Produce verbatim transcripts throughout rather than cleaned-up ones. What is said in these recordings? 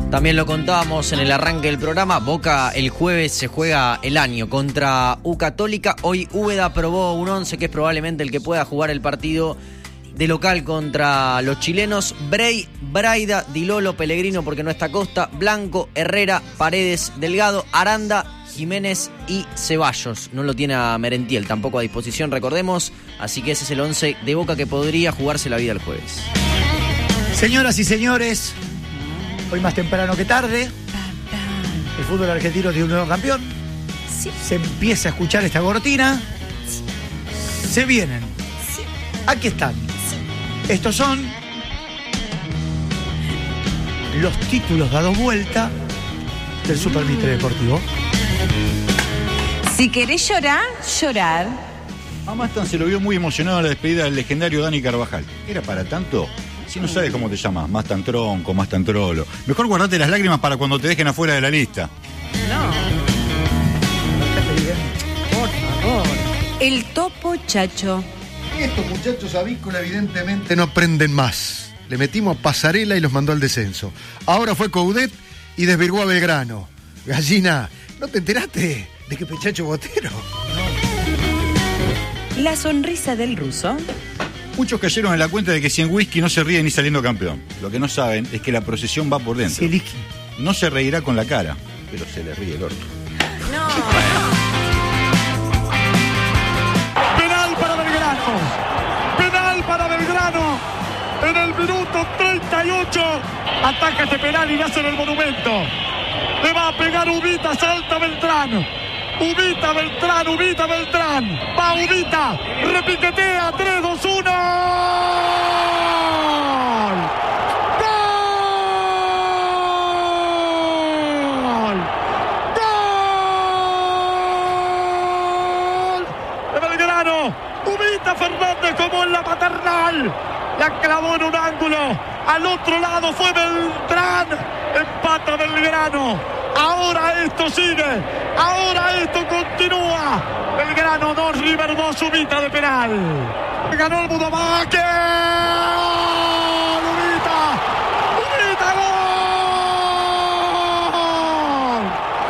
También lo contábamos en el arranque del programa, Boca el jueves se juega el año contra U Católica. Hoy Úbeda probó un once que es probablemente el que pueda jugar el partido de local contra los chilenos. Bray, Braida, Di Lolo, Pellegrino porque no está Costa, Blanco, Herrera, Paredes, Delgado, Aranda, Jiménez y Ceballos. No lo tiene a Merentiel tampoco a disposición, recordemos. Así que ese es el once de Boca que podría jugarse la vida el jueves. Señoras y señores, hoy más temprano que tarde, el fútbol argentino tiene un nuevo campeón. Sí. Se empieza a escuchar esta cortina. Sí. Se vienen. Sí. Aquí están. Sí. Estos son los títulos dados vuelta del Super Mitre Deportivo. Si querés llorar, llorar. A Mastan se lo vio muy emocionado en la despedida del legendario Dani Carvajal. ¿Era para tanto? Si no sabes cómo te llamas, Mastan Tronco, Mastan Trolo. Mejor guardate las lágrimas para cuando te dejen afuera de la lista. No. Por favor. El topo chacho. Estos muchachos avícola evidentemente no aprenden más. Le metimos pasarela y los mandó al descenso. Ahora fue Coudet y desvirgó a Belgrano. Gallina, ¿no te enteraste de que Pechacho Botero? La sonrisa del ruso. Muchos cayeron en la cuenta de que si en whisky no se ríe ni saliendo campeón. Lo que no saben es que la procesión va por dentro. Sieliki. No se reirá con la cara, pero se le ríe el orto. No. Penal para Belgrano. Penal para Belgrano. En el minuto treinta y ocho. Ataca este penal y nace en el Monumento. Le va a pegar Ubita, salta Beltrán. Ubita, Beltrán, Ubita, Beltrán. Va Ubita, repiquetea, tres, dos, uno. ¡Gol! ¡Gol! De Belgrano. Ubita Fernández como en la paternal. La clavó en un ángulo. Al otro lado fue Beltrán. Empata Belgrano. Ahora esto sigue. Ahora esto continúa. Belgrano dos, River dos, Ubita de penal. Ganó el Budovaque. Ubita. Ubita, gol.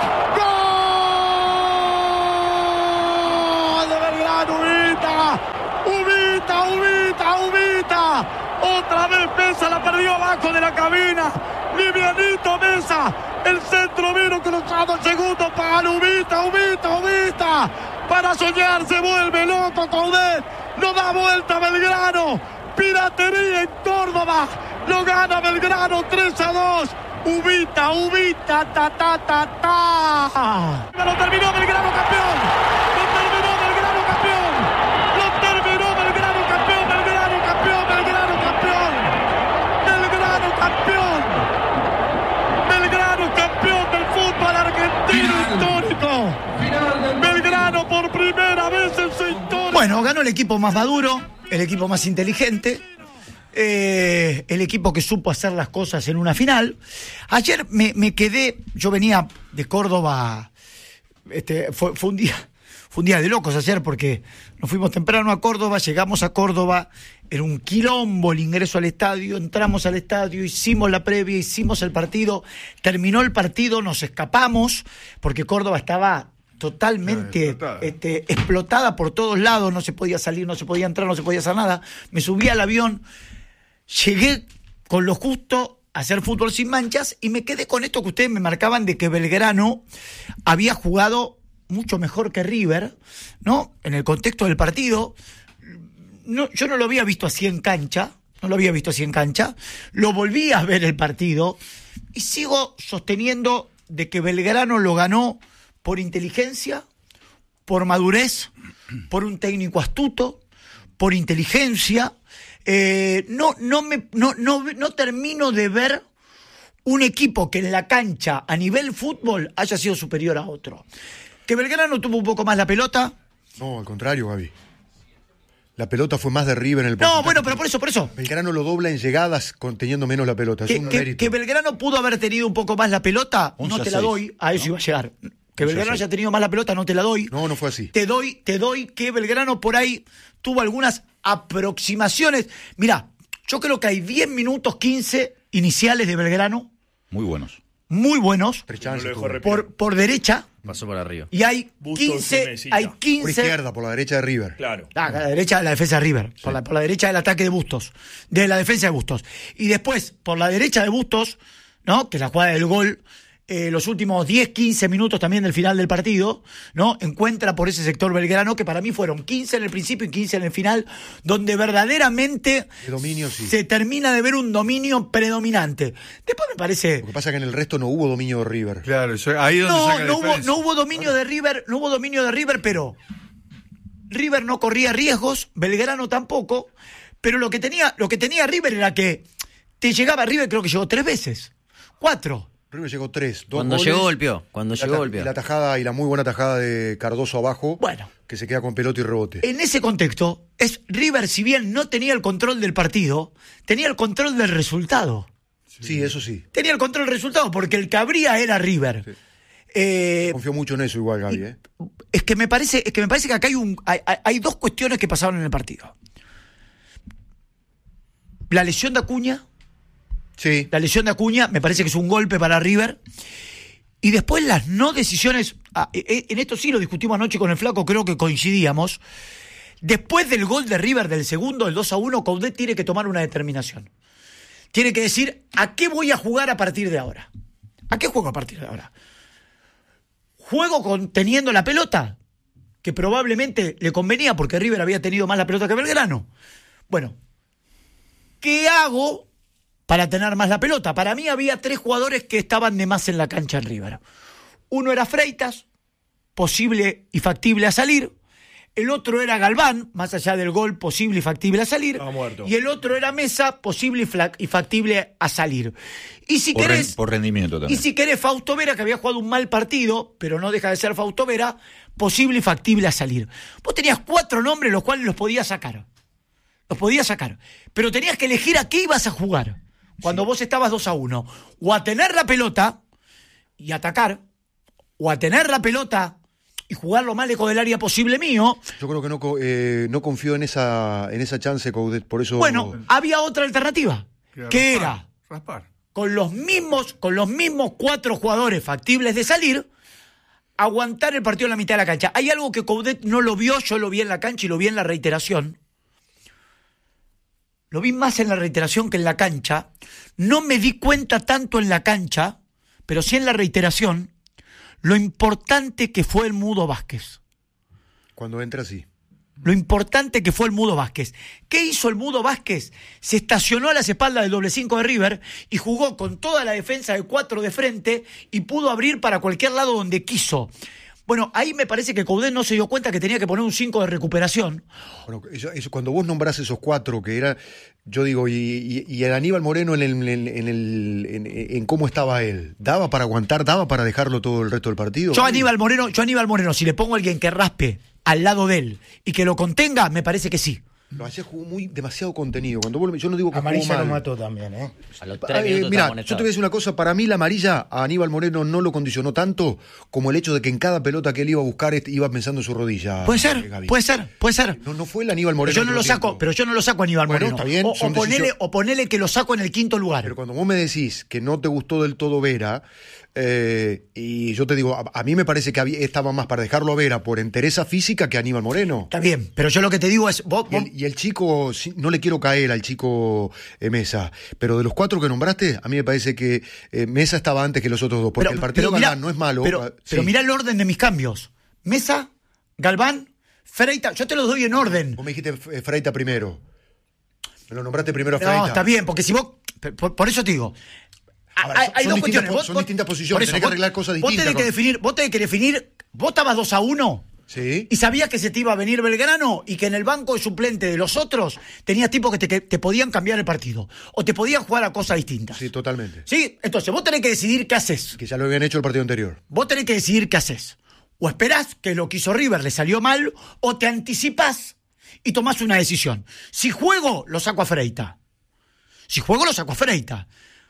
Gol de Belgrano, Ubita. Ubita, Ubita, Ubita. Otra vez Mesa la perdió abajo de la cabina. Livianito Mesa. El centro vino cruzado al segundo para Ubita, Ubita, Ubita. Para soñar se vuelve loco Coudet. No da vuelta Belgrano. Piratería en Córdoba. Lo gana Belgrano tres a dos. Ubita, Ubita, ta, ta, ta, ta. Lo terminó Belgrano campeón. Lo terminó Belgrano campeón. Lo terminó Belgrano campeón. Belgrano campeón. Belgrano campeón. Belgrano campeón. Belgrano campeón del fútbol argentino histórico. Belgrano por primera vez en su historia. Bueno, ganó el equipo más maduro, el equipo más inteligente, eh, el equipo que supo hacer las cosas en una final. Ayer me, me quedé, yo venía de Córdoba, este, fue, fue un día, fue un día de locos ayer porque nos fuimos temprano a Córdoba, llegamos a Córdoba, era un quilombo el ingreso al estadio, entramos al estadio, hicimos la previa, hicimos el partido, terminó el partido, nos escapamos, porque Córdoba estaba totalmente sí, explotada. Este, explotada por todos lados, no se podía salir, no se podía entrar, no se podía hacer nada. Me subí al avión, llegué con lo justo a hacer fútbol sin manchas y me quedé con esto que ustedes me marcaban de que Belgrano había jugado mucho mejor que River, ¿no? En el contexto del partido. No, yo no lo había visto así en cancha, no lo había visto así en cancha, lo volví a ver el partido y sigo sosteniendo de que Belgrano lo ganó por inteligencia, por madurez, por un técnico astuto, por inteligencia. Eh, no, no, me, no, no, no termino de ver un equipo que en la cancha a nivel fútbol haya sido superior a otro. Que Belgrano tuvo un poco más la pelota. No, al contrario, Gaby. La pelota fue más de River en el No, porcentaje. bueno, pero por eso, por eso. Belgrano lo dobla en llegadas con, teniendo menos la pelota. Es Que, un que, mérito. que Belgrano pudo haber tenido un poco más la pelota, once no a te la seis, doy, a eso ¿no? iba a llegar. Que once a Belgrano seis. haya tenido más la pelota, no te la doy. No, no fue así. Te doy, te doy que Belgrano por ahí tuvo algunas aproximaciones. Mirá, yo creo que hay diez minutos, quince iniciales de Belgrano Muy buenos. muy buenos Tres chances No lo dejó tuvo. respirar. por, por derecha Pasó por arriba. y hay Bustos y quince, Mesita. hay Por quince izquierda, por la derecha de River. Claro. Ah, a la derecha de la defensa de River, por, la, por la derecha del ataque de Bustos, de la defensa de Bustos. Y después, por la derecha de Bustos, ¿no? Que es la jugada del gol, eh, los últimos diez, quince minutos también del final del partido, ¿no? Encuentra por ese sector Belgrano, que para mí fueron quince en el principio y quince en el final, donde verdaderamente De dominio, sí. se termina de ver un dominio predominante. Después me parece... Lo que pasa es que en el resto no hubo dominio de River. Claro, eso- ahí es donde No, saca la no hubo, diferencia. no hubo dominio de River, no hubo dominio de River, pero River no corría riesgos, Belgrano tampoco, pero lo que tenía, lo que tenía River era que te llegaba River, creo que llegó tres veces, cuatro. River llegó tres. Dos Cuando goles, llegó golpeó. Cuando la llegó ta- golpeó. y la tajada y la muy buena tajada de Cardoso abajo. Bueno. Que se queda con pelota y rebote. En ese contexto, es River, si bien no tenía el control del partido, tenía el control del resultado. Sí, eso sí. Tenía el control del resultado, porque el que abría era River. Sí. Eh, Confío mucho en eso igual, Gaby, ¿eh? es que me parece, es que me parece que acá hay un, hay, hay- hay dos cuestiones que pasaron en el partido. La lesión de Acuña, Sí. la lesión de Acuña me parece que es un golpe para River. Y después las no decisiones, ah, eh, en esto sí lo discutimos anoche con el Flaco, creo que coincidíamos. Después del gol de River del segundo, el dos a uno, Coudet tiene que tomar una determinación. Tiene que decir, ¿a qué voy a jugar a partir de ahora? ¿A qué juego a partir de ahora? ¿Juego con, teniendo la pelota? Que probablemente le convenía porque River había tenido más la pelota que Belgrano. Bueno, ¿qué hago para tener más la pelota? Para mí había tres jugadores que estaban de más en la cancha en River. Uno era Freitas, posible y factible a salir. El otro era Galván, más allá del gol, posible y factible a salir. Estaba muerto. Y el otro era Mesa, posible y, fla- y factible a salir. Y si Por, querés... ren- por rendimiento Y también. si querés, Fausto Vera, que había jugado un mal partido, pero no deja de ser Fausto Vera, posible y factible a salir. Vos tenías cuatro nombres los cuales los podías sacar. Los podías sacar. Pero tenías que elegir a qué ibas a jugar. Cuando vos estabas dos a uno. O a tener la pelota y atacar, o a tener la pelota y jugar lo más lejos del área posible mío. Yo creo que no, co- eh, no confío en esa, en esa chance, Coudet. Por eso. Bueno, había otra alternativa. Que era... Raspar. con los mismos, con los mismos cuatro jugadores factibles de salir, aguantar el partido en la mitad de la cancha. Hay algo que Coudet no lo vio, yo lo vi en la cancha y lo vi en la reiteración. Lo vi más en la reiteración que en la cancha. No me di cuenta tanto en la cancha, pero sí en la reiteración, lo importante que fue el Mudo Vázquez. Cuando entra, sí. Lo importante que fue el Mudo Vázquez. ¿Qué hizo el Mudo Vázquez? Se estacionó a las espaldas del doble cinco de River y jugó con toda la defensa de cuatro de frente y pudo abrir para cualquier lado donde quiso. Bueno, ahí me parece que Coudet no se dio cuenta que tenía que poner un cinco de recuperación. Bueno, eso, eso, cuando vos nombrás esos cuatro, que era, yo digo, y, y, y el Aníbal Moreno en, el, en, en, el, en, en cómo estaba él, ¿daba para aguantar, daba para dejarlo todo el resto del partido? Yo Aníbal Moreno, yo Aníbal Moreno, si le pongo a alguien que raspe al lado de él y que lo contenga, me parece que sí. Lo hacía jugó muy demasiado contenido. Cuando vos, yo no digo que jugó Amarilla mal. lo mató también, ¿eh? A los Ah, tres eh, minutos mirá, estaba yo te voy a amonestado. decir una cosa, para mí la amarilla a Aníbal Moreno no lo condicionó tanto como el hecho de que en cada pelota que él iba a buscar este, iba pensando en su rodilla. Puede eh, ser, Gaby. puede ser, puede ser. No, no fue el Aníbal Moreno. Yo no en lo otro saco, tiempo. pero yo no lo saco a Aníbal Bueno, Moreno. está bien, o, son o ponele, decisiones. o ponele que lo saco en el quinto lugar. Pero cuando vos me decís que no te gustó del todo Vera, eh, y yo te digo, a, a mí me parece que había, estaba más para dejarlo a Vera por entereza física que a Aníbal Moreno. Está bien, pero yo lo que te digo es, vos, Y el, y el chico, sí, no le quiero caer al chico eh, Mesa, pero de los cuatro que nombraste, a mí me parece que eh, Mesa estaba antes que los otros dos, porque pero, el partido pero mirá, Galván no es malo. Pero, ah, pero sí. mirá el orden de mis cambios. Mesa, Galván, Freita, yo te los doy en orden. Vos me dijiste eh, Freita primero. Me lo nombraste primero a Freita. No, está bien, porque si vos, por, por eso te digo, Ahora, hay, son- hay son dos distintas cuestiones. po- Vos- son vos- distintas posiciones, por eso, tenés que vos- arreglar cosas Vos distintas tenés que con- definir, vos tenés que definir, vos estabas dos a uno. Sí. Y sabías que se te iba a venir Belgrano y que en el banco de suplente de los otros tenías tipos que te, que te podían cambiar el partido. O te podían jugar a cosas distintas. Sí, totalmente. ¿Sí? Entonces, vos tenés que decidir qué haces. Que ya lo habían hecho el partido anterior. Vos tenés que decidir qué haces. O esperás que lo que hizo River le salió mal, o te anticipás y tomás una decisión. Si juego, lo saco a Freita. Si juego, lo saco a Freita.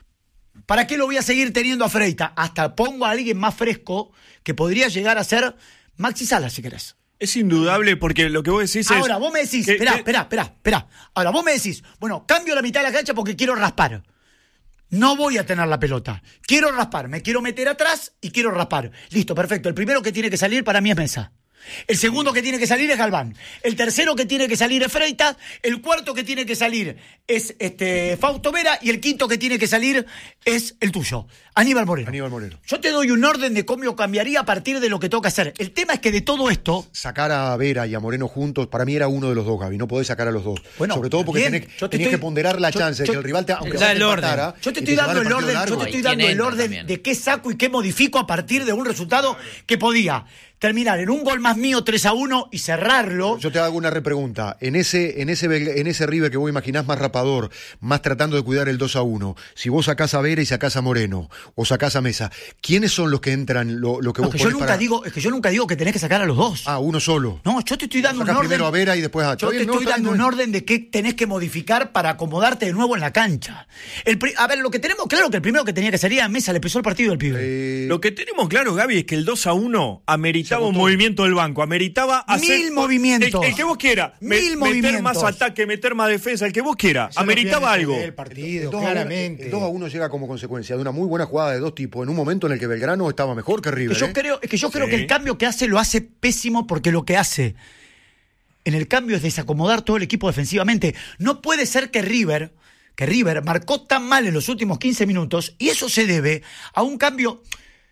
¿Para qué lo voy a seguir teniendo a Freita? Hasta pongo a alguien más fresco que podría llegar a ser Maxi Salas, si querés. Es indudable porque lo que vos decís es... Ahora, vos me decís, que- esperá, que- esperá, esperá, esperá. Ahora, vos me decís, bueno, cambio la mitad de la cancha porque quiero raspar. No voy a tener la pelota. Quiero raspar, me quiero meter atrás y quiero raspar. Listo, perfecto. El primero que tiene que salir para mí es Mesa. El segundo que tiene que salir es Galván. El tercero que tiene que salir es Freitas. El cuarto que tiene que salir es este Fausto Vera. Y el quinto que tiene que salir es el tuyo, Aníbal Moreno. Aníbal Moreno. Yo te doy un orden de cómo cambiaría a partir de lo que tengo que hacer. El tema es que de todo esto... Sacar a Vera y a Moreno juntos, para mí era uno de los dos, Gaby. No podés sacar a los dos. Bueno, sobre todo porque bien, tenés, yo te tenés estoy- que ponderar la yo- chance de yo- que el rival te, aunque Da sea el te orden. empatara, Yo te y estoy te dando llevara el partido orden, yo largo. te estoy ¿Quién dando el entra orden también? de qué saco y qué modifico a partir de un resultado que podía terminar en un gol más mío tres a uno y cerrarlo. Yo te hago una repregunta. En ese, en ese, en ese River que vos imaginás más rapador, más tratando de cuidar el dos a uno, si vos sacás a Vera y sacás a Moreno, o sacás a Mesa, ¿quiénes son los que entran, lo, lo que No, vos es que yo ponés nunca para...? digo, es que yo nunca digo que tenés que sacar a los dos. Ah, uno solo. No, yo te estoy dando un Sacás orden. primero a Vera y después a... Yo te Está bien, no, estoy está dando bien, un no es- orden de qué tenés que modificar para acomodarte de nuevo en la cancha. El pri- a ver, lo que tenemos claro que el primero que tenía que salir a Mesa le empezó el partido del pibe. Eh, Lo que tenemos claro, Gaby, es que el dos a uno ameritaba Se un agotó. movimiento del banco, ameritaba hacer... Mil movimientos. El, el que vos quiera, me- Mil meter movimientos. más ataque, meter más defensa, el que vos quiera, Eso no ameritaba pierde algo. el partido, el dos a uno- claramente. el dos a uno llega como consecuencia de una muy buena jugada de dos tipos en un momento en el que Belgrano estaba mejor que River. Que yo ¿eh? creo, es que yo creo Sí. que el cambio que hace lo hace pésimo porque lo que hace en el cambio es desacomodar todo el equipo defensivamente. No puede ser que River, que River marcó tan mal en los últimos quince minutos y eso se debe a un cambio.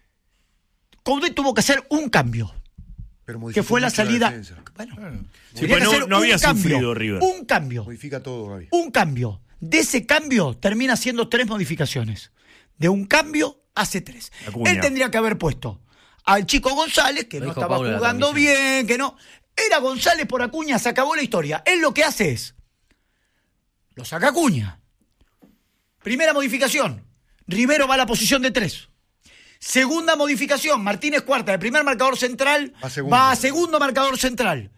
Coudet tuvo que hacer un cambio, Pero que modificó fue la mucho salida. defensa. Bueno, Sí, tenía pues que no- hacer no un había cambio, sufrido River. Un cambio. Modifica todo, Gaby. Un cambio. De ese cambio termina haciendo tres modificaciones. De un cambio hace tres. Acuña. Él tendría que haber puesto al chico González, que Lo no dijo estaba Pablo en la jugando transmisión. bien, que no. Era González por Acuña, se acabó la historia. Él lo que hace es, lo saca Acuña. Primera modificación, Rivero va a la posición de tres. Segunda modificación, Martínez Cuarta, el primer marcador central, Va segundo. va a segundo marcador central.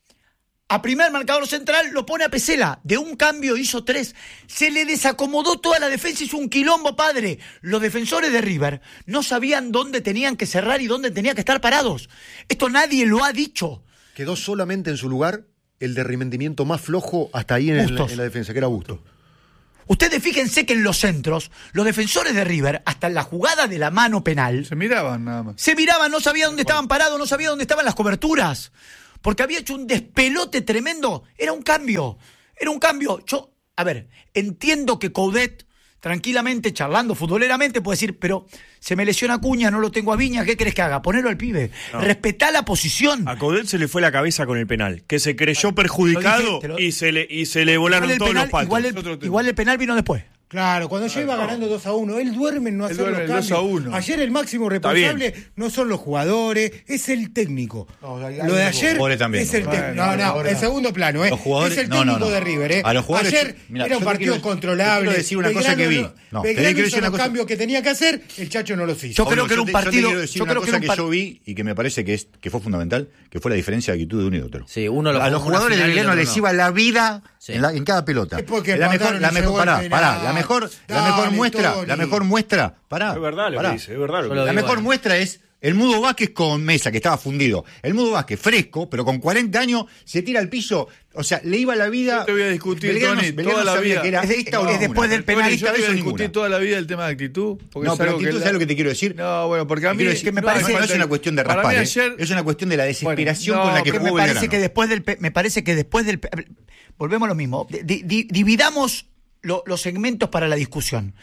A primer marcador central lo pone a Pesela. De un cambio hizo tres. Se le desacomodó toda la defensa, hizo un quilombo, padre. Los defensores de River no sabían dónde tenían que cerrar y dónde tenían que estar parados. Esto nadie lo ha dicho. Quedó solamente en su lugar el de rendimiento más flojo hasta ahí en, el- Bustos. en la defensa, que era Busto. Ustedes fíjense que en los centros, los defensores de River, hasta en la jugada de la mano penal, Se miraban nada más. se miraban, no sabían dónde estaban parados, no sabían dónde estaban las coberturas. Porque había hecho un despelote tremendo. Era un cambio. Era un cambio. Yo, a ver, entiendo que Coudet, tranquilamente, charlando futboleramente, puede decir, pero se me lesiona Acuña, no lo tengo a Viña, ¿qué querés que haga? Ponerlo al pibe. No. Respetá la posición. A Coudet se le fue la cabeza con el penal, que se creyó perjudicado Lo dije, te lo- y, se le, y se le volaron Igual el todos penal, los patos. igual el- Otro tema. igual el penal vino después. Claro, cuando yo iba ganando dos a uno, él duerme en no Él hacer los duerme en cambios. dos a uno. Ayer el máximo responsable no son los jugadores, es el técnico. No, hay- Lo de hay- ayer jugadores también, es el ¿no? técnico. Bueno, No, no, ahora- en segundo plano, ¿eh? Los jugadores- es el no, técnico no, no. de River, ¿eh? A los jugadores- Ayer mira, era un yo te partido quiero- controlable. te quiero decir una cosa que vi. Belgrano No, Belgrano te quiero hizo decir una los cosa- cambios que tenía que hacer, el Chacho no los hizo. Yo creo Pablo, que era un te- yo te partido- quiero decir yo una creo que cosa era que, un par- yo vi y que me parece que, es, que fue fundamental, que fue la diferencia de actitud de uno y de otro. Sí, uno lo a jugó los una jugadores de final y el Belgrano otro les no. iba la vida Sí. en, la- en cada pelota. Es porque la mejor, mataron la y mejor, llegó pará, el pará, penal. la mejor, la mejor Dale, muestra, Tony. la mejor muestra, pará. Es verdad lo pará. que dice, es verdad lo Yo que lo dice. La vi, mejor bueno. muestra es el Mudo Vázquez con Mesa, que estaba fundido. El Mudo Vázquez fresco, pero con cuarenta años, se tira al piso. O sea, le iba la vida. Yo te voy a discutir, Belgrano- Tony, Belgrano toda la sabía vida. que era Es de- esta o es ninguna. después del penal. Tony, Esta yo te vez voy a o discutir ninguna. toda la vida el tema de actitud. porque No, es pero algo que actitud, la- ¿sabes lo que te quiero decir? No, bueno, porque a Te mí. quiero decir, que me no parece- hace no es falta- una cuestión de para mí raspar, ¿eh? ayer- es una cuestión de la desesperación Bueno, con la no, que Que jugó me parece Belgrano. que después del pe- me parece que después del pe- volvemos a lo mismo. Di- di- dividamos lo- los segmentos para la discusión.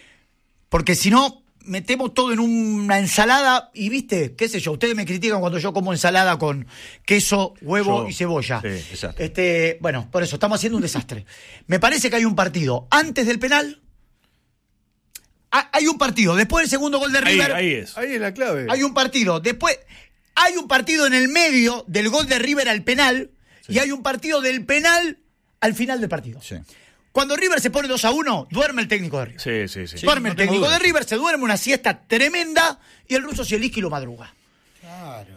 Porque si no metemos todo en una ensalada y viste, qué sé yo, ustedes me critican cuando yo como ensalada con queso, huevo Yo, y cebolla. sí, exacto. Este, bueno, por eso estamos haciendo un desastre. Me parece que hay un partido antes del penal. Ha- Hay un partido después del segundo gol de Ahí, River. ahí es. Ahí es la clave. Hay un partido después. Hay un partido en el medio del gol de River al penal. Y hay un partido del penal al final del partido. Sí. Cuando River se pone dos a uno, duerme el técnico de River. Sí, sí, sí. duerme no el tengo técnico dudas. de River, se duerme una siesta tremenda y el ruso Zielinski lo madruga. Claro.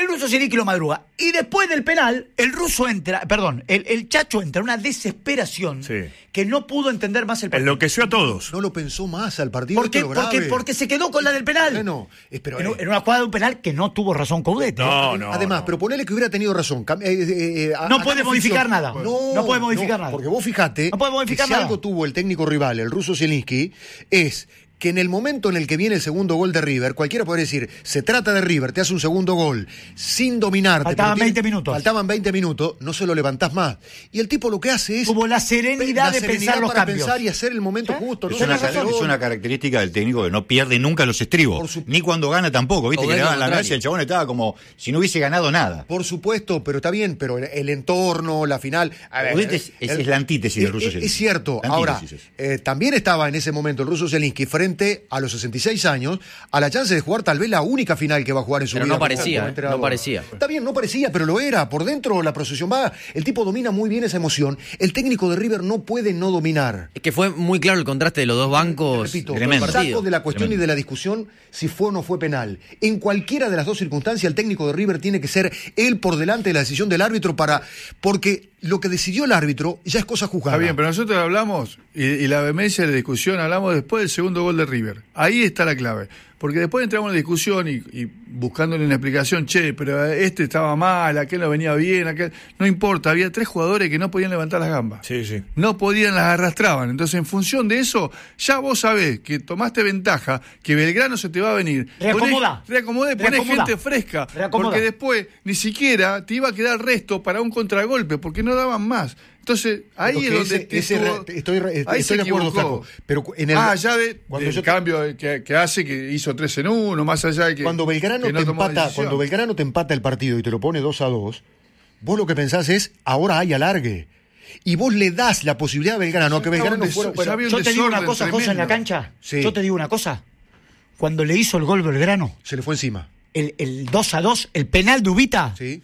El ruso Zielinski lo madruga. Y después del penal, el ruso entra, perdón, el, el Chacho entra en una desesperación Sí. que no pudo entender más el partido. Enloqueció a todos. No lo pensó más al partido. ¿Por qué? esto es lo Porque, grave. porque se quedó con la del penal. Bueno, es- pero, en, eh, en una jugada de un penal que no tuvo razón Coudet. ¿eh? No, no. Además, no. pero ponele que hubiera tenido razón. Cam- eh, eh, eh, a- No hagamos puede modificar ficción. nada. No, No puede modificar nada. Porque vos fijate No puede modificar que si nada. algo tuvo el técnico rival, el ruso Zielinski, es que en el momento en el que viene el segundo gol de River, cualquiera podría decir, se trata de River, te hace un segundo gol sin dominarte. Faltaban pero tiene- veinte minutos. Faltaban veinte minutos, no se lo levantás más. Y el tipo lo que hace es... Tuvo la serenidad la de serenidad pensar los para cambios. pensar y hacer el momento justo. Es no una, tenés car- razón. es una característica del técnico que no pierde nunca los estribos. Por su- Ni cuando gana tampoco, ¿viste? O Que de le lo daban la contrario. gracia, el chabón estaba como si no hubiese ganado nada. Por supuesto, pero está bien, pero el, el entorno, la final... a ver, Coudet es- es- es la antítesis del ruso es, Zielinski. es cierto. La Ahora, antítesis es. eh, también estaba en ese momento el ruso Zielinski frente a los sesenta y seis años, a la chance de jugar tal vez la única final que va a jugar en su Pero vida. no como- parecía, como eh, entrenador. no parecía. Está bien, no parecía, pero lo era. Por dentro la procesión va. El tipo domina muy bien esa emoción. El técnico de River no puede no dominar. Es que fue muy claro el contraste de los dos bancos. Repito, Tremendo. saco de la cuestión Tremendo. y de la discusión si fue o no fue penal. En cualquiera de las dos circunstancias, el técnico de River tiene que ser él por delante de la decisión del árbitro para porque lo que decidió el árbitro ya es cosa juzgada. Está bien, pero nosotros hablamos, y, y la vehemencia de la discusión, hablamos después del segundo gol de River. Ahí está la clave. Porque después entramos en la discusión y, y buscándole una explicación, che, pero este estaba mal, aquel no venía bien, aquel... No importa, había tres jugadores que no podían levantar las gambas. Sí, sí. No podían, las arrastraban. Entonces, en función de eso, ya vos sabés que tomaste ventaja, que Belgrano se te va a venir. Reacomoda. Ponés- Reacomoda y ponés Reacomoda. gente fresca. Reacomoda. Porque después ni siquiera te iba a quedar resto para un contragolpe, porque no daban más. Entonces, ahí Porque es donde ese- te ese estuvo- re- estoy, re- ahí estoy se de acuerdo, equivocó. Flaco. Pero en el, Ah, ya de, cuando del yo- cambio que, que hace, que hizo tres en uno, más allá de que. Cuando Belgrano que no te tomó empata, decisión. cuando Belgrano te empata el partido y te lo pone dos a dos, vos lo que pensás es, ahora hay alargue. Y vos le das la posibilidad a Belgrano, a que Ya estaba Belgrano un fuera... des- bueno, ya había un Yo te digo una desorden cosa, José, en la tremendo. cancha. Sí. Yo te digo una cosa. Cuando le hizo el gol Belgrano, se le fue encima. el, el dos a dos, el penal de Ubita, ¿Sí?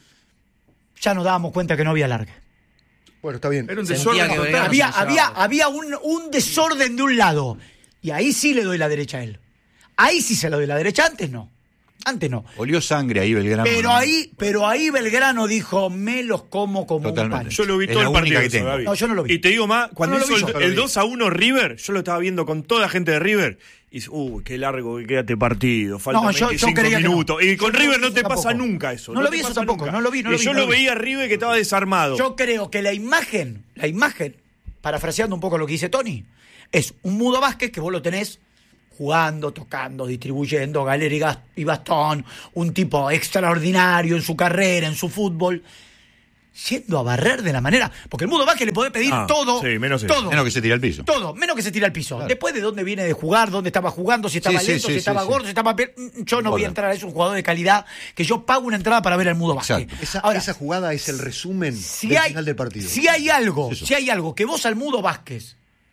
ya nos dábamos cuenta que no había largue. Bueno, está bien. Era un Sentía desorden que total. Belgrano Había, se había, llevaba. había un, un desorden de un lado. Y ahí sí le doy la derecha a él. Ahí sí se la doy la derecha, antes no. Antes no. Olió sangre ahí Belgrano. Pero ahí, pero ahí Belgrano dijo, me los como como Totalmente. un pan. Yo lo vi Es todo la el partido, única que eso, tengo. Gaby. No, yo no lo vi. Y te digo más, cuando No, no lo hizo vi yo. el, el dos a uno River, yo lo estaba viendo con toda la gente de River. Y dice, uy, qué largo que queda este partido. Faltan No, yo- yo veinticinco creía que no. minutos. Y con Yo no River vi no eso te pasa tampoco. nunca eso. No lo te vi eso pasa tampoco, nunca. no lo vi, no lo y vi, yo no lo lo vi. veía a River que estaba desarmado. Yo creo que la imagen, la imagen, parafraseando un poco lo que dice Tony, es un Mudo Vázquez que vos lo tenés jugando, tocando, distribuyendo, Galera y Gas- y Bastón, un tipo extraordinario en su carrera, en su fútbol, yendo a barrer de la manera. Porque el Mudo Vázquez le podés pedir Ah, todo, sí, menos eso. todo, Menos que se tira al piso. todo, menos que se tira al piso. Claro. Después de dónde viene de jugar, dónde estaba jugando, si estaba Sí, sí, lento, sí, si sí, estaba sí. gordo, si estaba... pe- Yo no voy a Hola. entrar, es un jugador de calidad que yo pago una entrada para ver al Mudo Vázquez. Exacto. Esa, Ahora, esa jugada es el resumen si del hay, final del partido. si hay algo, Eso. si hay algo que vos al Mudo Vázquez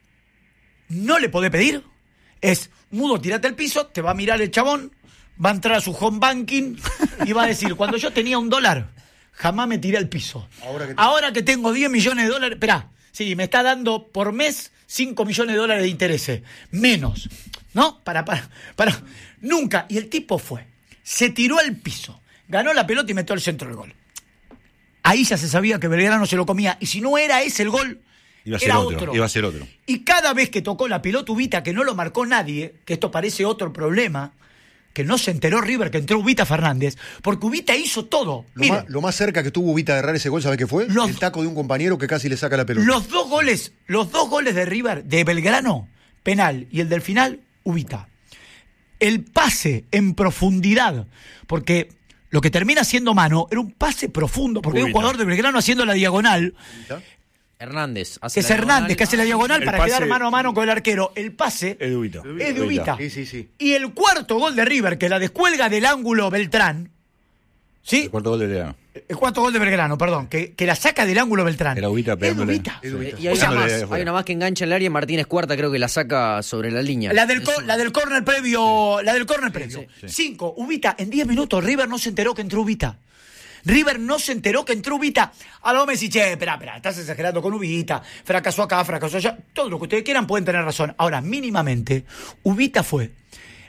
no le podés pedir, es Mudo, tirate al piso, te va a mirar el chabón, va a entrar a su home banking y va a decir, cuando yo tenía un dólar, jamás me tiré al piso. Ahora que- Ahora que tengo diez millones de dólares, esperá, sí, me está dando por mes cinco millones de dólares de intereses, menos, ¿no? Para, para, para, nunca. Y el tipo fue, se tiró al piso, ganó la pelota y metió al centro del gol. Ahí ya se sabía que Belgrano se lo comía. Y si no era ese el gol, Iba a ser era otro, otro. iba a ser otro. Y cada vez que tocó la pelota Ubita, que no lo marcó nadie, que esto parece otro problema, que no se enteró River que entró Ubita Fernández, porque Ubita hizo todo. Lo, Mire, más, lo más cerca que tuvo Ubita de errar ese gol, ¿sabe qué fue? Los- el taco de un compañero que casi le saca la pelota. los dos goles, los dos goles de River, de Belgrano, penal, y el del final, Ubita. El pase en profundidad, porque lo que termina siendo mano era un pase profundo, porque hay un Ubita. jugador de Belgrano haciendo la diagonal, Hernández. hace que es la Hernández, diagonal. que hace la diagonal El para pase- quedar mano a mano con el arquero. El pase Es de Ubita. es de Ubita. Sí, sí, sí. Y el cuarto gol de River, que la descuelga del ángulo Beltrán, ¿sí? El cuarto gol de Belgrano. El cuarto gol de Belgrano, perdón, que, que la saca del ángulo Beltrán. Era Ubita es de pegándole. Ubita. Es de Ubita. Y hay O sea, una más, de afuera. hay una más que engancha el área y Martínez Cuarta creo que la saca sobre la línea. La del, Es co- un- la del córner previo, la del córner previo. sí. Cinco, Ubita, en diez minutos River no se enteró que entró Ubita. River no se enteró que entró Ubita. A lo me decís, che, espera, espera, estás exagerando con Ubita, fracasó acá, fracasó allá. Todo lo que ustedes quieran pueden tener razón. Ahora, mínimamente, Ubita fue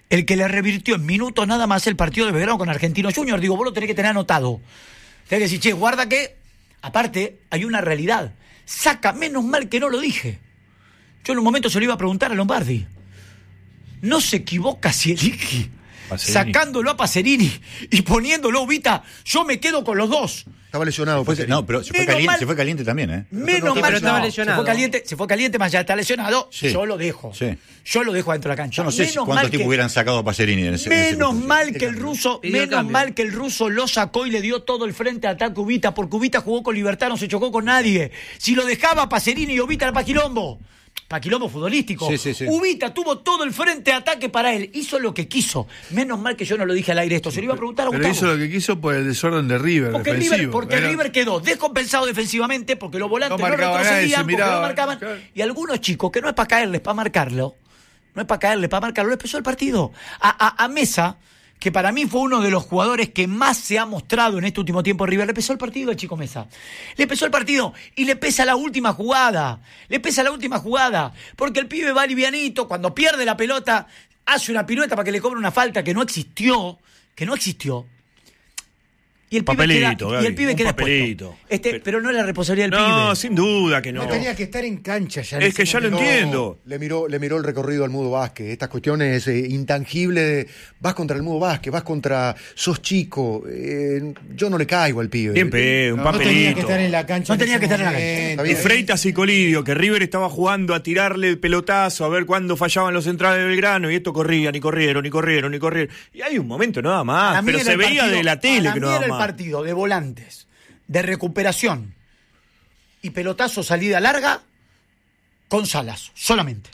el que le revirtió en minutos nada más el partido de Belgrano con Argentino Junior. Digo, vos lo tenés que tener anotado. Tenés que decir, che, guarda que, aparte, hay una realidad. Saca, menos mal que no lo dije. Yo en un momento se lo iba a preguntar a Lombardi. No se equivoca Zielinski sacándolo a Pacerini y poniéndolo a Ubita. Yo me quedo con los dos. Estaba lesionado. Fue, no, pero se fue, caliente, mal, se fue caliente también, ¿eh? Menos no, mal, pero estaba no, lesionado. Se fue caliente, se fue caliente, más ya está lesionado. Sí. Yo lo dejo. Sí. Yo lo dejo dentro de la cancha. Yo no sé menos si cuántos tipos que, hubieran sacado a Pacerini en ese Menos en ese mal que el ruso, Pidió menos cambio. mal que el ruso lo sacó y le dio todo el frente a ataque a Ubita, porque Ubita jugó con libertad, no se chocó con nadie. Si lo dejaba Pacerini y Ubita era pa' quilombo. Pa' quilombo futbolístico. Sí, sí, sí. Ubita tuvo todo el frente de ataque para él. Hizo lo que quiso. Menos mal que yo no lo dije al aire esto. Se lo iba a preguntar a Pero Gustavo. hizo lo que quiso por el desorden de River. Porque defensivo. River, porque Era- River quedó descompensado defensivamente, porque los volantes No no, marcaba nadie, retrocedían, se porque miraba, no marcaban. claro. Y algunos chicos, que no es para caerles, para marcarlo, no es para caerles, para marcarlo, le pesó el partido. A, a, a Mesa, que para mí fue uno de los jugadores que más se ha mostrado en este último tiempo en River, le pesó el partido al chico Mesa. Le pesó el partido y le pesa la última jugada. Le pesa la última jugada. Porque el pibe va livianito, cuando pierde la pelota, hace una pirueta para que le cobre una falta que no existió, que no existió. Y el pibe Papelito, queda, Gaby, y el pibe un queda papelito. expuesto. Este, pero no es la responsabilidad del No, pibe. sin duda que no. No tenía que estar en cancha ya. en Es ese que ya lo momento. entiendo. Le miró, le miró el recorrido al Mudo Vázquez. Estas cuestiones eh, intangibles de vas contra el Mudo Vázquez, vas contra sos chico. Eh, yo no le caigo al pibe. Bien pedo, un No tenía que papelito. estar en la cancha. No tenía ese que estar en la cancha. momento. Está Y bien. Freitas y Colidio, que River estaba jugando a tirarle el pelotazo, a ver cuándo fallaban los centrales de Belgrano, y esto corrían y corrieron y corrieron y corrieron. Y hay un momento nada Para más, mí pero era se el veía partido- de la tele para que mí no era daba el más. partido de volantes, de recuperación y pelotazo salida larga con Salas, solamente.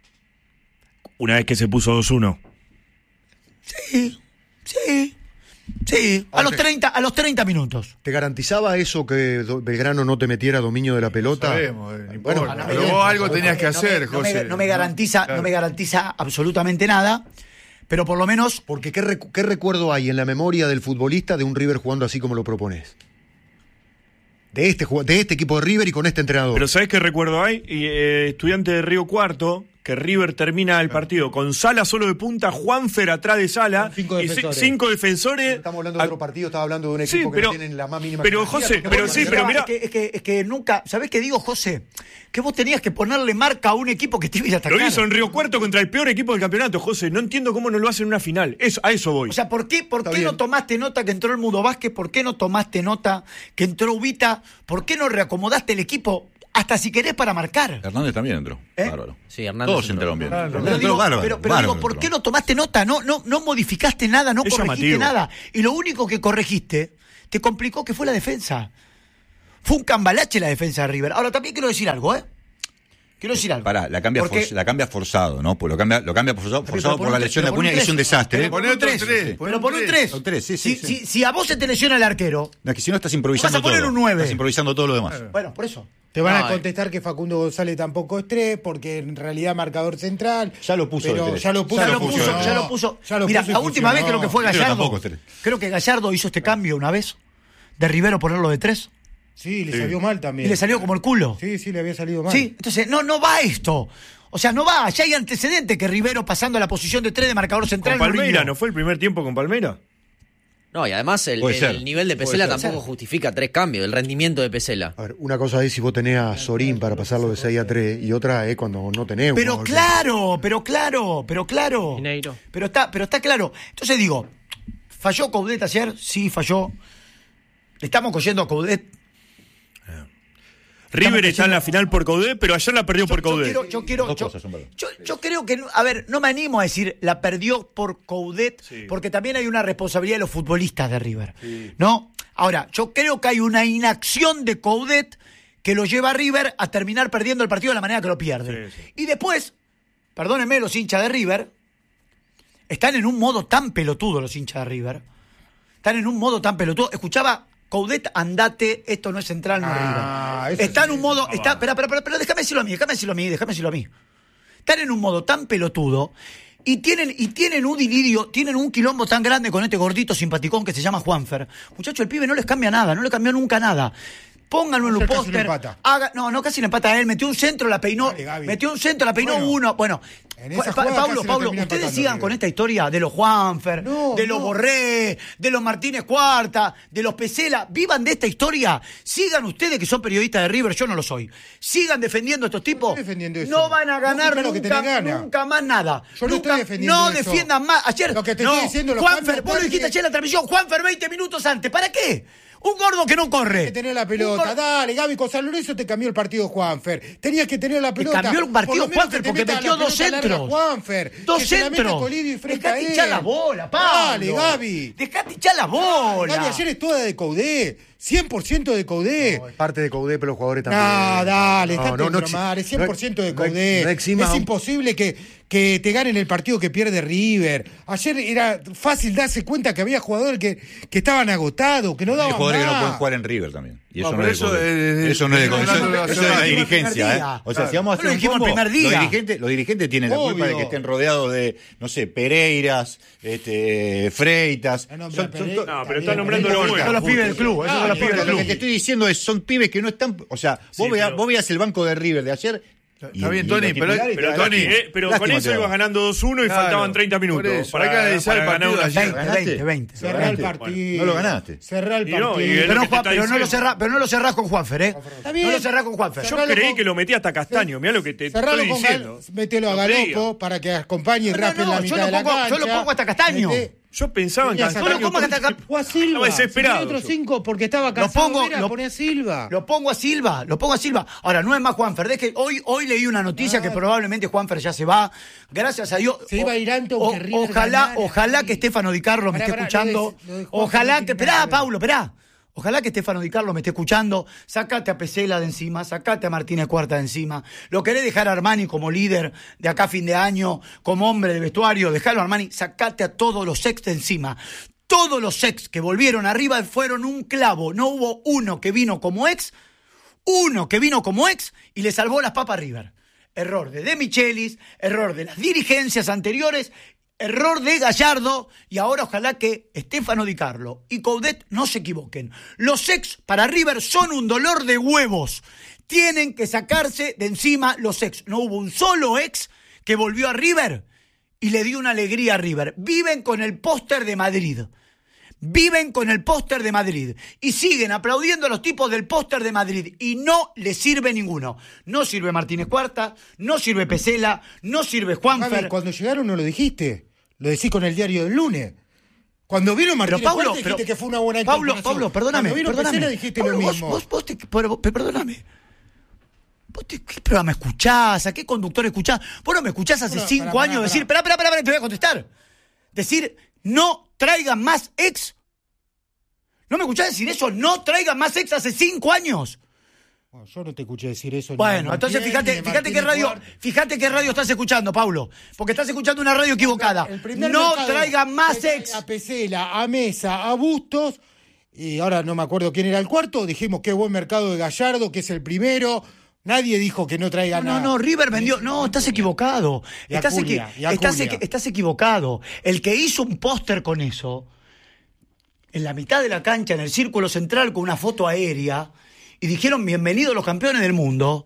Una vez que se puso dos uno. Sí, sí, sí. A los treinta, a los treinta minutos. ¿Te garantizaba eso que Do- Belgrano no te metiera dominio de la pelota? Sabemos, eh, no Bueno, importa. no, pero no, vos no, algo no, tenías que no me- hacer, no me, José. no me garantiza, Claro. no me garantiza absolutamente nada, pero por lo menos Porque ¿qué, recu- qué recuerdo hay en la memoria del futbolista de un River jugando así como lo propones? De este, ju- de este equipo de River y con este entrenador. Pero ¿sabés qué recuerdo hay? Y, eh, estudiante de Río Cuarto, que River termina el partido con Sala solo de punta, Juanfer atrás de Sala, Con cinco y ci- defensores. cinco defensores. Estamos hablando de otro partido, estaba hablando de un Sí, equipo pero- que no tienen la más mínima. pero, capacidad. José, Que pero vos sí, decís, pero es mirá- que, es, que, es que nunca, ¿sabés qué digo, José? Que vos tenías que ponerle marca a un equipo que te iba a atacar. Lo hizo en Río Cuarto contra el peor equipo del campeonato, José. No entiendo cómo no lo hacen en una final. Eso, a eso voy. O sea, ¿por qué, por Está qué bien. no tomaste nota que entró el Mudo Vázquez? ¿Por qué no tomaste nota que entró Ubita? ¿Por qué no reacomodaste el equipo hasta si querés para marcar? Hernández también entró. ¿Eh? Bárbaro. Sí, Hernández Todos entró. entraron bien. Claro, Hernández Pero entró digo, bárbaro, pero, pero bárbaro digo, ¿por entró. qué no tomaste nota? No, no, no modificaste nada, no Es corregiste llamativo. nada. Y lo único que corregiste te complicó que fue la defensa. Fue un cambalache la defensa de River. Ahora también quiero decir algo, ¿eh? Quiero decir algo. Pará, la cambia, Porque- for- la cambia forzado, ¿no? Pues lo cambia, lo cambia forzado, Pero forzado por por la un- lesión pero de por un Acuña, tres. es un desastre. Pero por Poné un otro tres. tres, poné Pero por un un tres. Un tres, sí, si, sí, si- sí. si a vos se te lesiona el arquero, No, es que si no estás improvisando Vas a poner todo. un nueve. Estás improvisando todo lo demás. bueno, por eso. Te van No, a contestar que Facundo González tampoco es tres, porque en realidad marcador central. Ya lo puso pero de tres. ya lo puso. Ya lo no puso, funcionó. ya lo puso. Ya lo Mira, puso y la última vez funcionó. creo que fue Pero Gallardo. tampoco es tres. Creo que Gallardo hizo este cambio una vez de Rivero ponerlo de tres Sí, le salió mal también. y le salió como el culo. Sí, sí, le había salido mal. Sí, entonces no, no va esto. O sea, no va. Ya hay antecedentes que Rivero pasando a la posición de tres de marcador Con central. Palmeira, rindió. ¿no fue el primer tiempo con Palmeira? No, y además el, Puede el ser. nivel de Puede Pesela ser. tampoco justifica tres cambios, el rendimiento de Pesela. A ver, una cosa es si vos tenés a Sorín para pasarlo de seis a tres y otra es cuando no tenés. un Pero jugador que- claro, pero claro, pero claro. Mineiro. Pero está, pero está claro. Entonces digo, ¿falló Coudet ayer? Sí, falló. Le estamos cogiendo a Coudet. River Estamos está en la diciendo- final por Coudet, pero ayer la perdió por Yo Coudet. quiero, yo quiero, Dos yo, cosas son verdad. yo- yo creo que, no- a ver, no me animo a decir la perdió por Coudet, Sí. porque también hay una responsabilidad de los futbolistas de River, ¿no? Ahora, yo creo que hay una inacción de Coudet que lo lleva a River a terminar perdiendo el partido de la manera que lo pierde. Sí, sí. Y después, perdónenme los hinchas de River, están en un modo tan pelotudo los hinchas de River, están en un modo tan pelotudo. Escuchaba Coudet, andate, esto no es central, no es Ah, River. eso Está en sí. un modo, está, espera, espera, espera, espera, déjame decirlo a mí, déjame decirlo a mí, déjame decirlo a mí. Están en un modo tan pelotudo y tienen, y tienen un dilirio, tienen un quilombo tan grande con este gordito simpaticón que se llama Juanfer. Muchacho, el pibe no les cambia nada, no le cambió nunca nada. pónganlo en un Ayer casi póster. lo empata. Haga, no, no casi le empata a él, metió un centro, la peinó, Dale, Gaby. metió un centro, la peinó Bueno, uno. Bueno, en esa Pa- jugada Pablo, casi lo Pablo, termina ustedes empatando sigan River. con esta historia de los Juanfer, No, de los no. Borré, de los Martínez Cuarta, de los Pesela. Vivan de esta historia. Sigan ustedes que son periodistas de River, yo no lo soy. Sigan defendiendo a estos tipos. estoy defendiendo eso. No van a ganar No, claro que nunca, tenés ganas. nunca más nada. Yo no Nunca- estoy defendiendo No eso. defiendan más. Ayer, Lo que te no, estoy diciendo, los Juanfer, cambios vos lo dijiste porque- ayer en la transmisión, Juanfer veinte minutos antes. ¿Para qué? Un gordo que no corre. Tenías que tener la Un pelota. gordo- Dale, Gaby, con San Lorenzo te cambió el partido Juanfer. Tenías que tener la Te pelota. cambió el partido Por lo menos Juanfer que te porque meta metió la dos pelota larga centros. Juanfer, Dos que se la meta centros. Colidio y frente a Dejate él. hinchar la bola, Pablo. Dale, Gaby. Dejate hinchar la bola. Gaby, ayer es toda de Coudet. cien por ciento de Coudet. No, es parte de Coudet, pero los jugadores también. No, dale, No, dejate no, de no bromar, exi- es cien por ciento de no ex- Coudet. no eximas es a un- imposible que, que te ganen el partido que pierde River. Ayer era fácil darse cuenta que había jugadores que, que estaban agotados, que no Hay daban jugadores que no más. pueden jugar en River también. Y eso No, no, pero es de eso Coudet. es- Eso no es de es- Coudet. es- Eso- es- eso es- es la es- dirigencia. es- ¿eh? O sea, si vamos a Lo hacer un dijimos el combo, primer día. los dirigentes, los dirigentes tienen la culpa de Obvio. que estén rodeados de, no sé, Pereiras, este, Freitas. No, no, Son- pero- son to- No, pero está nombrando lo bueno. Son los pibes del club, esos son los pibes del Lo que club. te estoy diciendo es, son pibes que no están, o sea, vos, Sí, veas, pero- vos veas el banco de River de ayer. y- Está bien, y Tony, los pero- titulares Pero, te da Tony, lástima. eh, pero con Lástima eso te da. ibas ganando dos uno y Claro, faltaban treinta por minutos eso, para, hay que analizar para el ganar partido una de ayer. final. veinte, ¿Ganaste? veinte. Cerrá el Ganaste. partido. No lo ganaste. Cerrá el Y no, partido. y es Pero, lo no, que te Juan- está pero no lo diciendo. cerrás, pero no lo cerrás con Juanfer, ¿eh? Está bien. No lo cerrás con Juanfer. Yo Cerralo creí con- que lo metí hasta Castaño, mirá lo que te Cerralo estoy con diciendo. Gal- Mételo a No creía. Galopo para que acompañe y No, raspe no, en la yo mitad lo de la pongo- cancha. yo lo pongo hasta Castaño. Mete- Yo pensaba en Ponías a Castaño. Yo lo pongo hasta acá. O a Silva. Estaba desesperado Si tenía otros yo. cinco porque estaba Lo cansado. pongo, Vera, lo, poné a Silva. lo pongo a Silva, lo pongo a Silva. Ahora, no es más Juanfer. Es que hoy, hoy leí una noticia que probablemente Juanfer ya se va. Gracias a Dios. Se iba a ir antes O- aunque River ojalá, ganara. ojalá que Estefano Di Carlo me Pará, esté pará, escuchando. lo de- lo de Juanfer Ojalá no que. tiene Esperá, nada que ver. Paulo, esperá. Ojalá que Estefano Di Carlo me esté escuchando. Sacate a Pesela de encima, sacate a Martínez Cuarta de encima. Lo querés dejar a Armani como líder de acá a fin de año, como hombre de vestuario, dejalo a Armani, sacate a todos los ex de encima. Todos los ex que volvieron arriba fueron un clavo. No hubo uno que vino como ex, uno que vino como ex y le salvó las papas a River. Error de De Michelis, error de las dirigencias anteriores, error de Gallardo y ahora ojalá que Estefano Di Carlo y Coudet no se equivoquen. Los ex para River son un dolor de huevos. Tienen que sacarse de encima los ex. No hubo un solo ex que volvió a River y le dio una alegría a River. Viven con el póster de Madrid. Viven con el póster de Madrid y siguen aplaudiendo a los tipos del póster de Madrid y no les sirve ninguno. No sirve Martínez Cuarta, no sirve Pesela, no sirve Juanfer. Javi, cuando llegaron no lo dijiste. Lo decís con el diario del lunes. Cuando vino Martínez Pero Pablo, Cuarta dijiste pero- que fue una buena Pablo, incorporación. Pablo, perdóname, Cuando vino perdóname. Pesela dijiste Pablo, lo vos- mismo. Vos, vos te, pero- pero perdóname. ¿Vos te- ¿Qué programa escuchás? ¿A qué conductor escuchás? Vos no me escuchás hace Bueno, cinco pará, años pará, decir, pará. esperá, esperá, esperá, te voy a contestar. Decir, no traigan más ex. ¿No me escuchás decir eso? No traigan más ex hace cinco años. Bueno, yo no te escuché decir eso. ni Bueno, de entonces Montiel, fíjate, ni de fíjate qué Martínez radio, Cuarta. fíjate qué radio estás escuchando, Paulo. Porque estás escuchando una radio equivocada. El primer No mercado traigan más fue ex. A Pesela, a Mesa, a Bustos. Y ahora no me acuerdo quién era el cuarto. Dijimos qué buen mercado de Gallardo, que es el primero. Nadie dijo que no traigan No, nada. no, River vendió. No, estás equivocado. Y Estás, Acuña, equi- y estás, Acuña. equi- estás equivocado. El que hizo un póster con eso, en la mitad de la cancha, en el círculo central, con una foto aérea, y dijeron bienvenidos los campeones del mundo,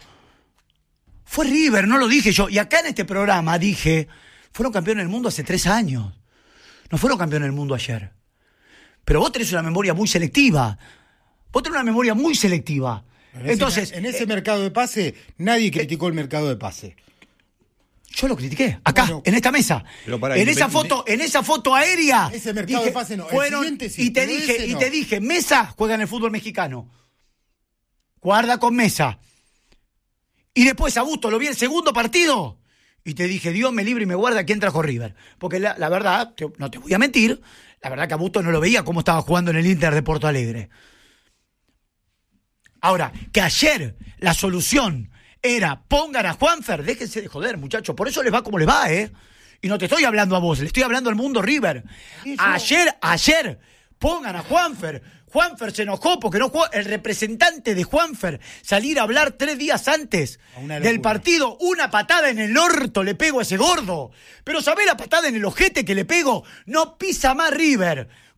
fue River, no lo dije yo. Y acá en este programa dije, fueron campeones del mundo hace tres años. No fueron campeones del mundo ayer. Pero vos tenés una memoria muy selectiva. Vos tenés una memoria muy selectiva. En ese- Entonces, en ese eh, mercado de pase, nadie criticó el mercado de pase. yo lo critiqué, acá, Bueno, en esta mesa. pero pará, en esa independ- foto, en esa foto aérea. Ese mercado de pase no, el Fueron, siguiente sí, y te pero dije, ese y no. te dije, Mesa juega en el fútbol mexicano. Guarda con Mesa. Y después a Busto lo vi el segundo partido. Y te dije, Dios me libre y me guarda quién trajo River. Porque la, la verdad, te- no te voy a mentir, la verdad que a Busto no lo veía cómo estaba jugando en el Inter de Porto Alegre. Ahora, que ayer la solución era pongan a Juanfer, déjense de joder, muchachos, por eso les va como les va, ¿eh? Y no te estoy hablando a vos, le estoy hablando al mundo River. Ayer, ayer, pongan a Juanfer. Juanfer se enojó porque no jugó. El representante de Juanfer salir a hablar tres días antes Una del locura. partido, una patada en el orto le pego a ese gordo. Pero ¿sabés la patada en el ojete que le pego? No pisa más River.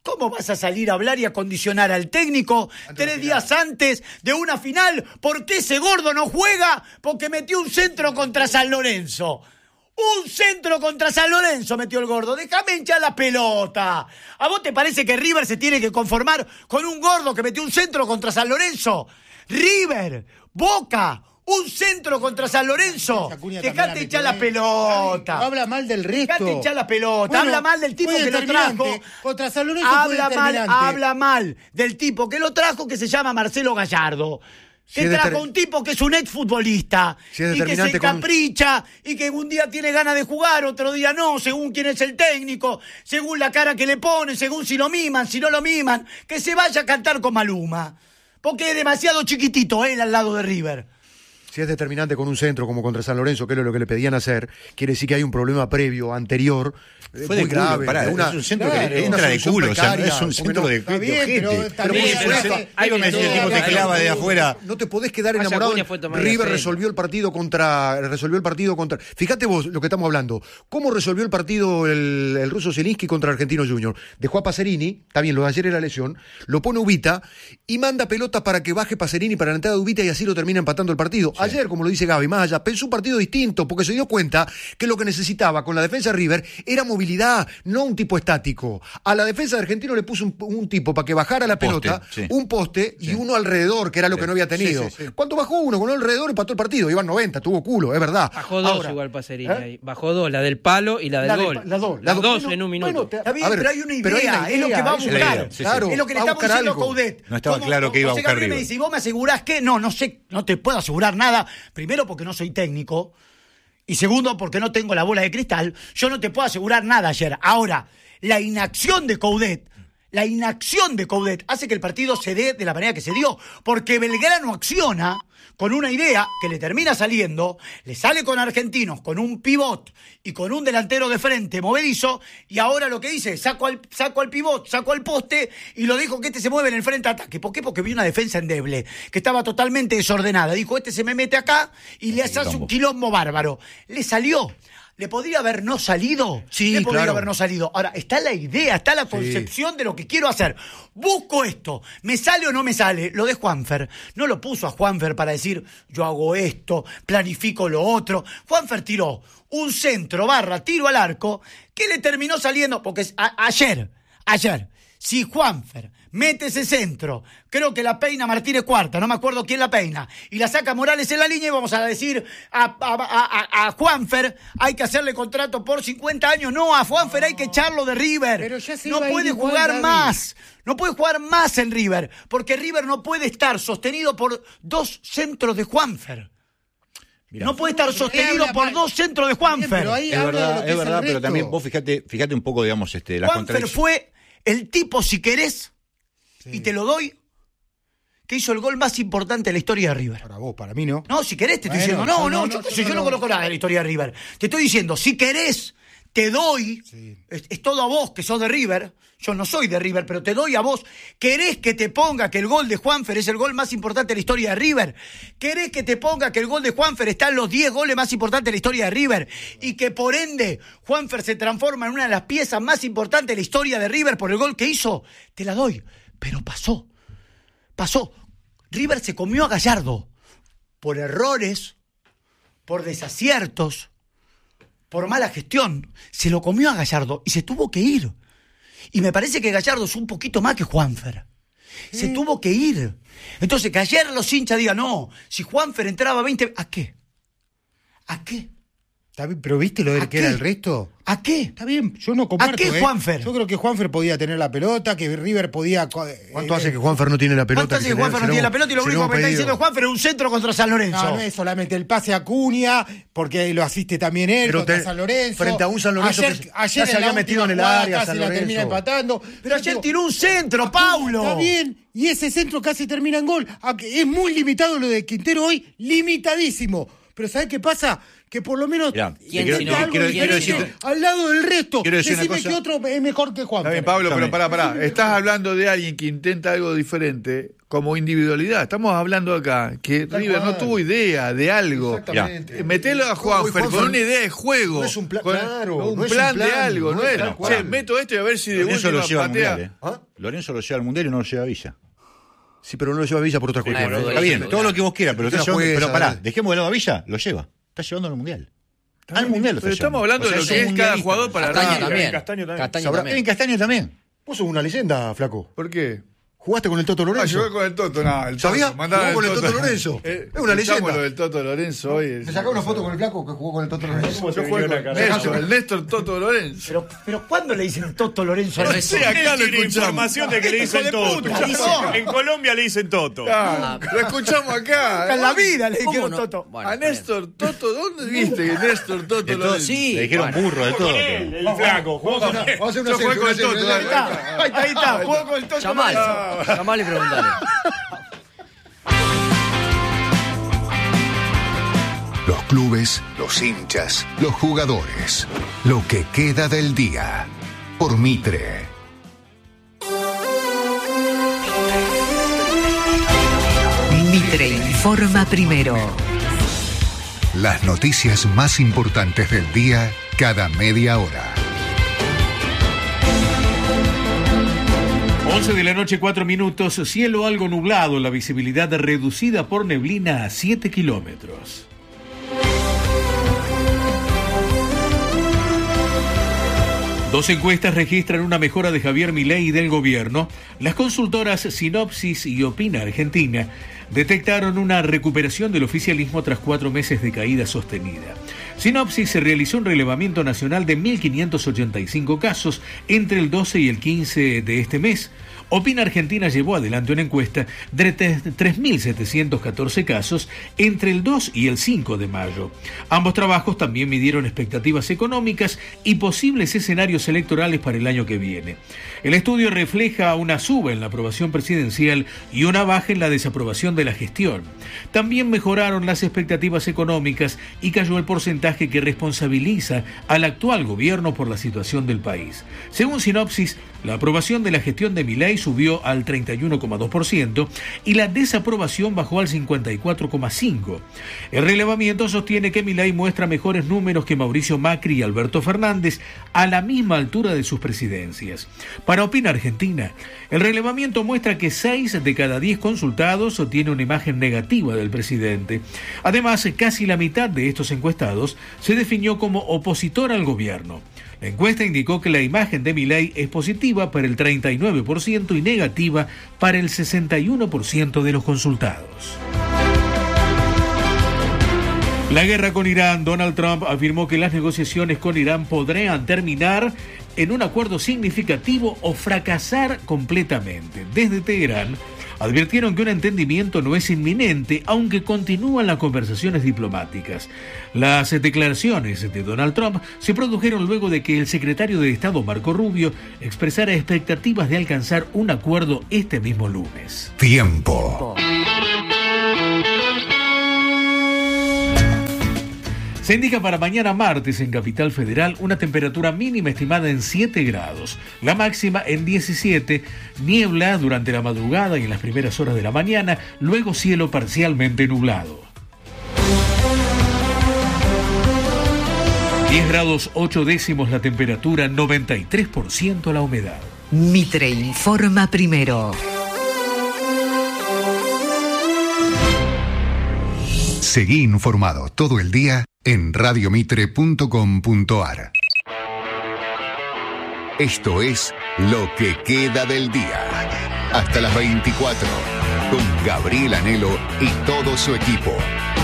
¿Cómo vas a salir a hablar y a condicionar al técnico tres días antes de una final? ¿Por qué ese gordo no juega? Porque metió un centro contra San Lorenzo. Un centro contra San Lorenzo metió el gordo. Déjame hinchar la pelota. ¿A vos te parece que River se tiene que conformar con un gordo que metió un centro contra San Lorenzo? River, Boca, un centro contra San Lorenzo. Dejate hinchar la pelota. No habla mal del resto. Dejate hinchar la pelota. Bueno, habla mal del tipo fue que lo trajo. Contra San Lorenzo habla fue mal, determinante. habla mal del tipo que lo trajo, que se llama Marcelo Gallardo. Si Que es trajo deter- un tipo que es un exfutbolista Si es y que se determinante con un- encapricha y que un día tiene ganas de jugar, otro día no, según quién es el técnico, según la cara que le pone, según si lo miman, si no lo miman, que se vaya a cantar con Maluma. Porque es demasiado chiquitito él al lado de River. Si es determinante con un centro como contra San Lorenzo, que es lo que le pedían hacer, quiere decir que hay un problema previo, anterior, eh, Fue de muy culo, grave. pará, una- es un centro claro, que una entra de solución culo, o sea, precaria, es un porque centro no- de, Está de bien, ojete. pero Pero también por es supuesto, verdad. ahí vos me decís, el tipo te clava de afuera. No te podés quedar Vaya enamorado. Acuña fue Tomás River Gafel. resolvió el partido contra. Resolvió el partido contra. Fíjate vos lo que estamos hablando. ¿Cómo resolvió el partido el, el ruso Zielinski contra Argentino Junior? Dejó a Pacerini, está bien, lo de ayer era lesión, lo pone Ubita y manda pelotas para que baje Pacerini para la entrada de Ubita y así lo termina empatando el partido. Ayer, como lo dice Gaby, más allá, pensó un partido distinto porque se dio cuenta que lo que necesitaba con la defensa de River era movilidad, no un tipo estático. A la defensa de Argentino le puso un, un tipo para que bajara la Poste, pelota, sí. un poste y uno alrededor, que era lo Sí. que no había tenido. Sí, sí, sí. Cuando bajó uno con uno alrededor, empató el partido. Iban noventa, tuvo culo, es verdad. Bajó dos Ahora, igual Pacerini ¿eh? ahí. Bajó dos, la del palo y la del La de- gol. las dos, Las las dos dos. en un minuto. Bueno, te- Está bien, a ver, pero hay una idea, pero hay una es lo que idea, va a es la buscar. idea, sí, sí. Claro, Es lo que le va a estamos buscar diciendo a algo. Coudet. No estaba ¿Cómo- claro que iba a José buscar Gabriel me River. dice, ¿y vos me asegurás que? No, no sé, no te puedo asegurar nada. Primero porque no soy técnico. Y segundo, porque no tengo la bola de cristal. Yo no te puedo asegurar nada ayer. Ahora, la inacción de Coudet, la inacción de Coudet hace que el partido se dé de la manera que se dio. Porque Belgrano acciona con una idea que le termina saliendo, le sale con Argentinos, con un pivot y con un delantero de frente movedizo, y ahora lo que dice, saco al, saco al pivot, saco al poste, y lo dijo que este se mueve en el frente ataque. ¿Por qué? Porque vi una defensa endeble, que estaba totalmente desordenada. Dijo, este se me mete acá y le hace un quilombo bárbaro. Le salió. ¿Le podría haber no salido? Sí, Le podría claro. haber no salido. Ahora, está la idea, está la concepción de lo que quiero hacer. Busco esto. ¿Me sale o no me sale? Lo de Juanfer. No lo puso a Juanfer para decir, yo hago esto, planifico lo otro. Juanfer tiró un centro barra tiro al arco que le terminó saliendo, porque es- a- ayer, ayer, si Juanfer mete ese centro, creo que la peina Martínez Cuarta, no me acuerdo quién la peina, y la saca Morales en la línea, y vamos a decir a, a, a, a Juanfer, hay que hacerle contrato por cincuenta años. No, a Juanfer hay que echarlo de River. Pero ya se no iba a ir puede igual, jugar Gaby. más. No puede jugar más en River, porque River no puede estar sostenido por dos centros de Juanfer. No puede estar sostenido habla por mal. dos centros de Juanfer. Pero ahí Es habla de verdad, lo que es el verdad, pero resto. también vos fíjate, fíjate un poco, digamos, este, las Juanfer contradicciones. fue el tipo, si querés, y te lo doy, que hizo el gol más importante de la historia de River. Para vos, para mí no. No, si querés, te estoy Bueno, diciendo, no, yo no, no, yo, no, qué yo sé, yo no, no no. conozco nada de la historia de River. Te estoy diciendo, si querés, te doy, es, es todo a vos que sos de River, yo no soy de River, pero te doy a vos. ¿Querés que te ponga que el gol de Juanfer es el gol más importante de la historia de River? ¿Querés que te ponga que el gol de Juanfer está en los diez goles más importantes de la historia de River? Y que por ende Juanfer se transforma en una de las piezas más importantes de la historia de River por el gol que hizo. Te la doy, pero pasó, pasó. River se comió a Gallardo por errores, por desaciertos, por mala gestión. Se lo comió a Gallardo y se tuvo que ir. Y me parece que Gallardo es un poquito más que Juanfer. Se tuvo que ir. Entonces, que ayer los hinchas digan, no, si Juanfer entraba veinte... ¿A qué? ¿A qué? Está bien, pero ¿viste lo ¿A del que qué? era el resto? ¿A qué? Está bien, yo no comparto. ¿A qué, ¿eh? Juanfer? Yo creo que Juanfer podía tener la pelota, que River podía. ¿Cuánto hace que Juanfer no tiene la pelota? ¿Cuánto hace que se Juanfer le- no se tiene le la pelota y lo hemos- se único le que está hemos diciendo pedido? Juanfer es un centro contra San Lorenzo? No, no es solamente el pase a Cunha, porque lo asiste también él Pero contra te- San Lorenzo. frente a un San Lorenzo ayer, que ayer ya se en la había metido última en el jugada área, casi San la Lorenzo. termina empatando. Pero ayer Digo, tiró un centro, Paulo. Está bien, y ese centro casi termina en gol. Aunque es muy limitado lo de Quintero hoy, limitadísimo. Pero ¿sabés qué pasa? Que por lo menos Mirá, ¿quién quiero- si no? intenta algo quiero- quiero diferente decirte- al lado del resto. quiero decir una Decime cosa. que otro es mejor que Juan. Está bien, Pablo, pero Escúchame. pará, pará. Estás hablando de alguien que intenta algo diferente como individualidad. Estamos hablando acá que Tal River cual. no tuvo idea de algo. Exactamente. Eh, Metelo a Juanfer con una idea de juego. No es un plan, con claro, un no es plan un de plan, algo, no no es era. tal cual. Che, meto esto y a ver si de Lorenzo lo última lleva al patea. mundial, ¿eh? ¿Ah? Lorenzo lo lleva al mundial y no lo lleva a Villa. Sí, pero no lo lleva a Villa por otras cuestiones. bueno, Está bien, claro. todo lo que vos quieras, pero, Usted está no llevando- juega, pero pará, ¿sabes? dejemos de lado a Villa, lo lleva. Está llevando al mundial. Al mundial lo está Pero estamos llevando. hablando O sea, de lo es que un es cada mundialista. jugador para Castaño River. también. Castaño también. Castaño Sabrá- también. En Castaño también. Vos sos una leyenda, flaco. ¿Por qué? ¿Jugaste con el Toto Ah, Lorenzo? llegó con el Toto, no, el ¿Sabía? Toto. Mandaba Jugó con el el Toto Lorenzo. Eh, Es una leyenda. escuchamos lo del Toto Lorenzo hoy. ¿Me sacó una foto con el flaco que jugó con el Toto Lorenzo? Yo jugué con Néstor, el Néstor Toto Lorenzo. Pero, pero ¿cuándo le dicen Toto Lorenzo? Pero a eso- Néstor? Sí, acá lo Tiene escuchamos. información de que le dicen Toto. puta, En Colombia le dicen Toto. Ah, lo escuchamos acá. Nunca en la vida le ¿Cómo dijeron no? Toto. Bueno, A está bien. Néstor Toto, ¿dónde viste que Néstor Toto De todo- Lorenzo? Sí, Le dijeron bueno. burro de todo. El, el flaco. Jugó con Vamos a hacer una Yo jugué selfie, con una el Toto, selfie, dale, una dale. selfie. Ahí está, ahí está, jugó con el Toto Llamale, Lorenzo. llamale y preguntale. Los clubes, los hinchas, los jugadores. Lo que queda del día. Por Mitre. Mitre informa primero. Las noticias más importantes del día cada media hora. once de la noche, cuatro minutos, cielo algo nublado, la visibilidad reducida por neblina a siete kilómetros. Dos encuestas registran una mejora de Javier Milei y del gobierno. Las consultoras Sinopsis y Opina Argentina detectaron una recuperación del oficialismo tras cuatro meses de caída sostenida. Sinopsis se realizó un relevamiento nacional de mil quinientos ochenta y cinco casos entre el doce y el quince de este mes. Opina Argentina llevó adelante una encuesta de tres mil setecientos catorce casos entre el dos y el cinco de mayo. Ambos trabajos también midieron expectativas económicas y posibles escenarios electorales para el año que viene. El estudio refleja una suba en la aprobación presidencial y una baja en la desaprobación de la gestión. También mejoraron las expectativas económicas y cayó el porcentaje que responsabiliza al actual gobierno por la situación del país. Según Sinopsis, la aprobación de la gestión de Milei subió al treinta y uno coma dos por ciento y la desaprobación bajó al cincuenta y cuatro coma cinco por ciento. El relevamiento sostiene que Milei muestra mejores números que Mauricio Macri y Alberto Fernández a la misma altura de sus presidencias. Para Opina Argentina, el relevamiento muestra que seis de cada diez consultados tiene una imagen negativa del presidente. Además, casi la mitad de estos encuestados se definió como opositor al gobierno. La encuesta indicó que la imagen de Milei es positiva para el treinta y nueve por ciento y negativa para el sesenta y uno por ciento de los consultados. La guerra con Irán. Donald Trump afirmó que las negociaciones con Irán podrían terminar en un acuerdo significativo o fracasar completamente. Desde Teherán advirtieron que un entendimiento no es inminente, aunque continúan las conversaciones diplomáticas. Las declaraciones de Donald Trump se produjeron luego de que el secretario de Estado, Marco Rubio, expresara expectativas de alcanzar un acuerdo este mismo lunes. Tiempo. Se indica para mañana martes en Capital Federal una temperatura mínima estimada en siete grados, la máxima en diecisiete, niebla durante la madrugada y en las primeras horas de la mañana, luego cielo parcialmente nublado. diez grados ocho décimos la temperatura, noventa y tres por ciento la humedad. Mitre informa primero. Seguí informado todo el día en radiomitre punto com punto ar. Esto es Lo que queda del día. Hasta las veinticuatro. Con Gabriel Anhelo y todo su equipo.